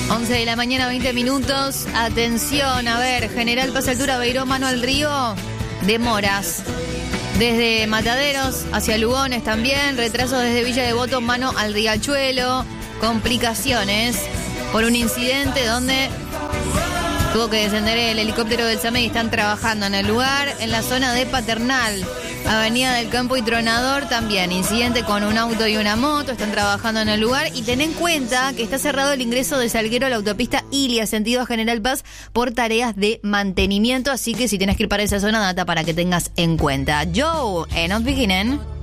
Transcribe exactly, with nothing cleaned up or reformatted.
once de la mañana, veinte minutos. Atención, a ver, General Paz Altura, Beiró, mano al río. Demoras. Desde Mataderos hacia Lugones también. Retrasos desde Villa Devoto, mano al Riachuelo. Complicaciones por un incidente donde tuvo que descender el helicóptero del SAME y están trabajando en el lugar. En la zona de Paternal, Avenida del Campo y Tronador también. Incidente con un auto y una moto. Están trabajando en el lugar. Y ten en cuenta que está cerrado el ingreso de Salguero a la autopista Ilia, sentido a General Paz, por tareas de mantenimiento. Así que si tienes que ir para esa zona, data para que tengas en cuenta. Joe, en Nos Viginen.